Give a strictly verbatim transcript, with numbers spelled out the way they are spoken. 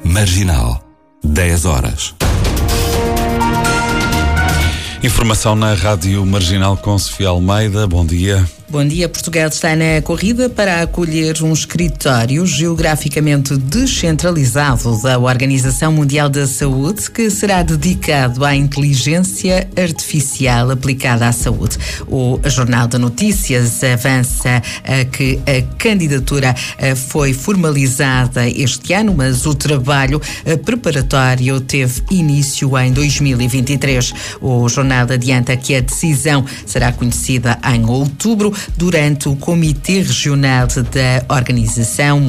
Marginal, dez horas. Informação na Rádio Marginal com Sofia Almeida. Bom dia. Bom dia. Portugal está na corrida para acolher um escritório geograficamente descentralizado da Organização Mundial da Saúde, que será dedicado à inteligência artificial aplicada à saúde. O Jornal de Notícias avança que a candidatura foi formalizada este ano, mas o trabalho preparatório teve início em dois mil e vinte e três. O jornal adianta que a decisão será conhecida em outubro, durante o Comitê Regional da Organização